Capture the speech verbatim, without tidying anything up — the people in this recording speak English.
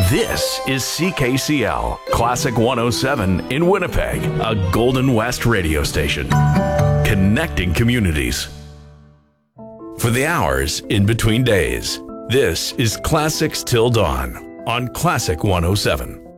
This is C K C L, Classic one oh seven in Winnipeg, a Golden West radio station, connecting communities. For the hours in between days, this is Classics Till Dawn on Classic one oh seven.